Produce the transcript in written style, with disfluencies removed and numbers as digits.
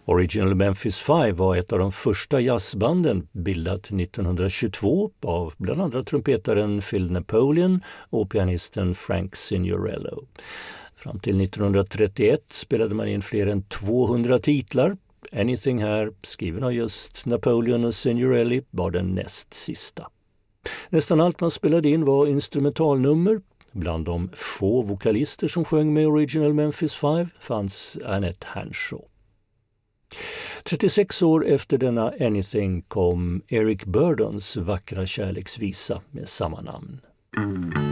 Original Memphis 5 var ett av de första jazzbanden, bildat 1922 av bland andra trumpetaren Phil Napoleon och pianisten Frank Signorello. Fram till 1931 spelade man in fler än 200 titlar. Anything här, skriven av just Napoleon och Signorelli, var den näst sista. Nästan allt man spelade in var instrumentalnummer. Bland de få vokalister som sjöng med Original Memphis 5 fanns Annette Hanshaw. 36 år efter denna Anything kom Eric Burdons vackra kärleksvisa med samma namn.